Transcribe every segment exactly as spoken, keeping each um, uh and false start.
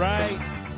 right.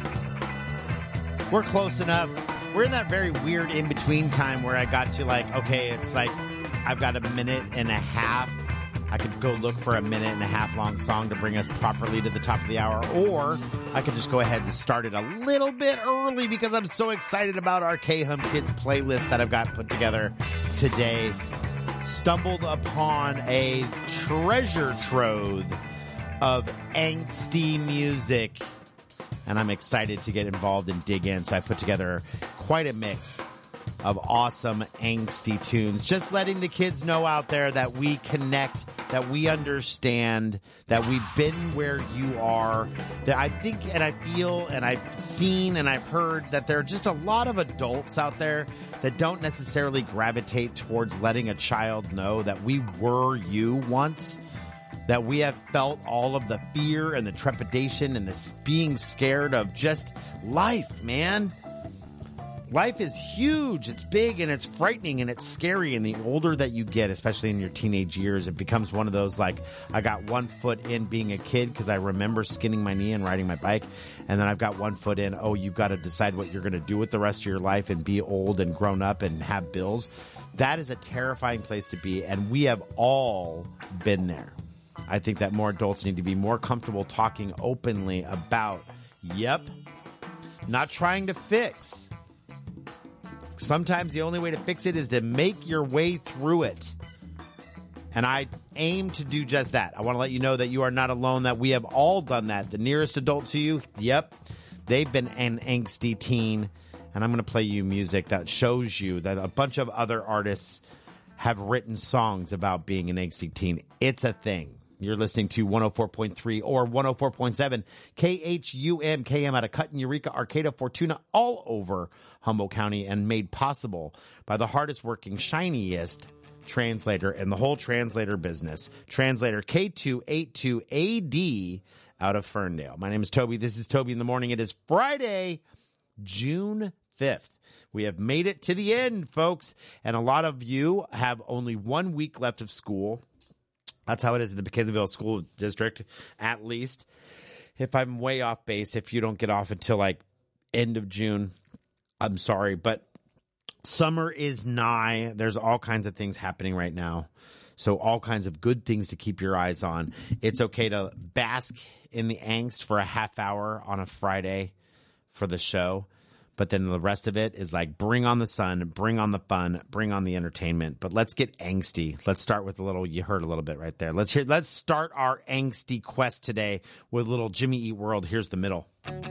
We're close enough. We're in that very weird in-between time where I got to like, okay, it's like I've got a minute and a half. I could go look for a minute and a half long song to bring us properly to the top of the hour, or I could just go ahead and start it a little bit early because I'm so excited about our K-Hum Kids playlist that I've got put together today. Stumbled upon a treasure trove of angsty music, and I'm excited to get involved and dig in. So I put together quite a mix of awesome angsty tunes, just letting the kids know out there that we connect, that we understand, that we've been where you are, that I think and I feel and I've seen and I've heard that there are just a lot of adults out there that don't necessarily gravitate towards letting a child know that we were you once, that we have felt all of the fear and the trepidation and the being scared of just life, man. Life is huge, it's big, and it's frightening, and it's scary, and the older that you get, especially in your teenage years, it becomes one of those, like, I got one foot in being a kid because I remember skinning my knee and riding my bike, and then I've got one foot in, oh, you've got to decide what you're going to do with the rest of your life and be old and grown up and have bills. That is a terrifying place to be, and we have all been there. I think that more adults need to be more comfortable talking openly about, yep, not trying to fix. Sometimes the only way to fix it is to make your way through it. And I aim to do just that. I want to let you know that you are not alone, that we have all done that. The nearest adult to you, yep, they've been an angsty teen. And I'm going to play you music that shows you that a bunch of other artists have written songs about being an angsty teen. It's a thing. You're listening to one oh four point three or one oh four point seven K H U M K M out of Cutten, Eureka, Arcata, Fortuna, all over Humboldt County, and made possible by the hardest working, shiniest translator in the whole translator business, translator K two eighty-two A D out of Ferndale. My name is Toby. This is Toby in the Morning. It is Friday, June fifth. We have made it to the end, folks, and a lot of you have only one week left of school. That's how it is in the McKinleyville School District, at least. If I'm way off base, if you don't get off until like end of June, I'm sorry. But summer is nigh. There's all kinds of things happening right now. So all kinds of good things to keep your eyes on. It's okay to bask in the angst for a half hour on a Friday for the show. But then the rest of it is like bring on the sun, bring on the fun, bring on the entertainment. But let's get angsty. Let's start with a little, you heard a little bit right there. Let's hear, let's start our angsty quest today with a little Jimmy Eat World. Here's the middle.